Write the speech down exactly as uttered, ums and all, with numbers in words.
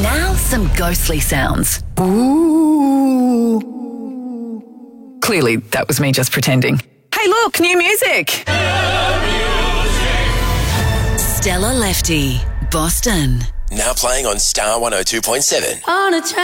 Now, some ghostly sounds. Ooh. Clearly, that was me just pretending. Hey, look, new music. Stella Lefty, Boston. Now playing on Star one oh two point seven. On a